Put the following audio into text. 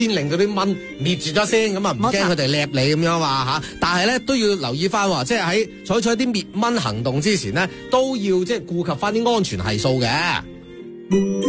先令嗰啲蚊滅絕咗先，咁啊唔驚佢哋掠你咁樣話嚇。但係咧都要留意翻喎，即係喺採取一啲滅蚊行動之前咧，都要即係顧及翻啲安全係數嘅。